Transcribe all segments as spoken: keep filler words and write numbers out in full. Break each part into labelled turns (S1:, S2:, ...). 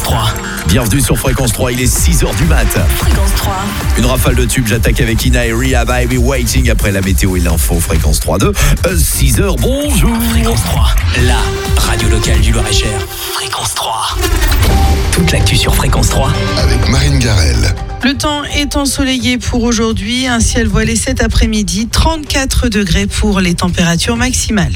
S1: trois.
S2: Bienvenue sur Fréquence trois, il est six heures du mat.
S1: Fréquence trois.
S2: Une rafale de tubes, j'attaque avec Ina et Rehab, I'll be waiting après la météo et l'info. Fréquence trois de six heures, bonjour.
S1: Fréquence trois, la radio locale du Loir-et-Cher. Fréquence trois. Toute l'actu sur Fréquence trois.
S3: Avec Marine Garel.
S4: Le temps est ensoleillé pour aujourd'hui, un ciel voilé cet après-midi, trente-quatre degrés pour les températures maximales.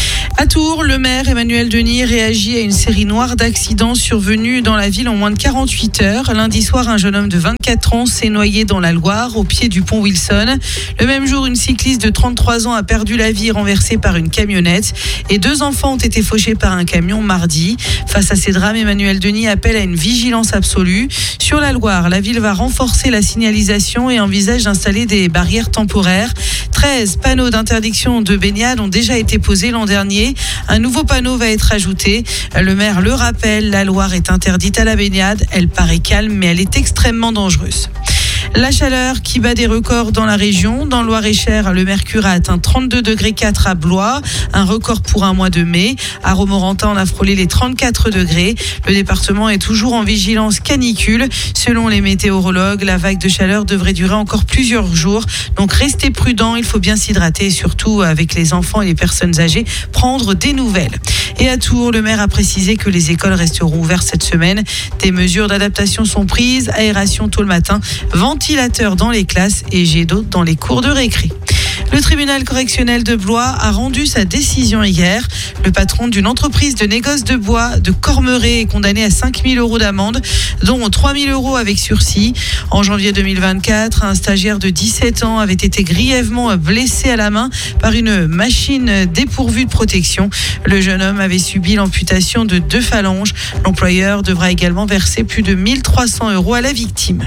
S4: À Tours, le maire Emmanuel Denis réagit à une série noire d'accidents survenus dans la ville en moins de quarante-huit heures. Lundi soir, un jeune homme de vingt-quatre ans s'est noyé dans la Loire, au pied du pont Wilson. Le même jour, une cycliste de trente-trois ans a perdu la vie renversée par une camionnette. Et deux enfants ont été fauchés par un camion mardi. Face à ces drames, Emmanuel Denis appelle à une vigilance absolue. Sur la Loire, la ville va renforcer la signalisation et envisage d'installer des barrières temporaires. treize panneaux d'interdiction de baignade ont déjà été posés l'an dernier. Un nouveau panneau va être ajouté. Le maire le rappelle, la Loire est interdite à la baignade. Elle paraît calme, mais elle est extrêmement dangereuse. La chaleur qui bat des records dans la région. Dans le Loir-et-Cher, le mercure a atteint trente-deux degrés quatre à Blois, un record pour un mois de mai. À Romorantin, on a frôlé les trente-quatre degrés. Le département est toujours en vigilance canicule. Selon les météorologues, la vague de chaleur devrait durer encore plusieurs jours. Donc restez prudents, il faut bien s'hydrater et surtout avec les enfants et les personnes âgées, prendre des nouvelles. Et à Tours, le maire a précisé que les écoles resteront ouvertes cette semaine. Des mesures d'adaptation sont prises, aération tôt le matin, ventilateur dans les classes et jet d'eau dans les cours de récré. Le tribunal correctionnel de Blois a rendu sa décision hier. Le patron d'une entreprise de négoce de bois de Cormeret est condamné à cinq mille euros d'amende, dont trois mille euros avec sursis. En janvier deux mille vingt-quatre, un stagiaire de dix-sept ans avait été grièvement blessé à la main par une machine dépourvue de protection. Le jeune homme avait subi l'amputation de deux phalanges. L'employeur devra également verser plus de mille trois cents euros à la victime.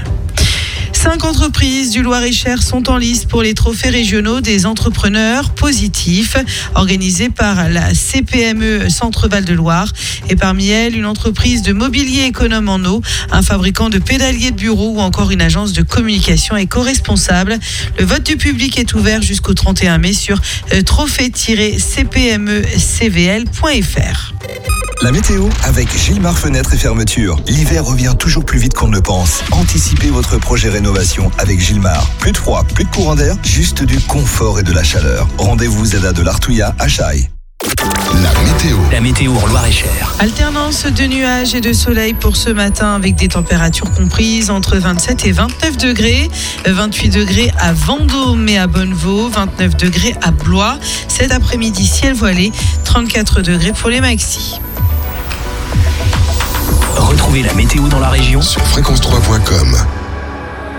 S4: Cinq entreprises du Loir-et-Cher sont en lice pour les trophées régionaux des entrepreneurs positifs organisés par la C P M E Centre Val de Loire. Et parmi elles, une entreprise de mobilier économe en eau, un fabricant de pédaliers de bureau ou encore une agence de communication éco-responsable. Le vote du public est ouvert jusqu'au trente et un mai sur trophée tiret c p m e c v l point f r.
S5: La météo avec Gilmar Fenêtres et Fermetures. L'hiver revient toujours plus vite qu'on ne le pense. Anticipez votre projet rénovation avec Gilmar. Plus de froid, plus de courant d'air, juste du confort et de la chaleur. Rendez-vous Zeda de l'Artouillat à Chaille.
S3: La météo.
S1: La météo en Loir-et-Cher.
S4: Alternance de nuages et de soleil pour ce matin avec des températures comprises entre vingt-sept et vingt-neuf degrés. vingt-huit degrés à Vendôme et à Bonnevaux. vingt-neuf degrés à Blois. Cet après-midi, ciel voilé. trente-quatre degrés pour les maxis.
S1: Retrouvez la météo dans la région
S3: Sur fréquence trois point com.